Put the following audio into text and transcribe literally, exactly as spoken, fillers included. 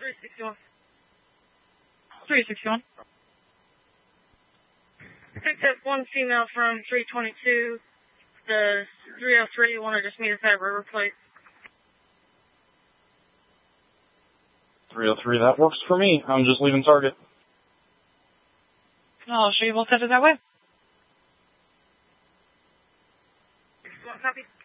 three sixty-one. three sixty-one. Picked up one female from three twenty-two. The three oh three, you want to just meet us at River Plate. three oh three, that works for me. I'm just leaving Target. I'll show you both headed that way. Copy.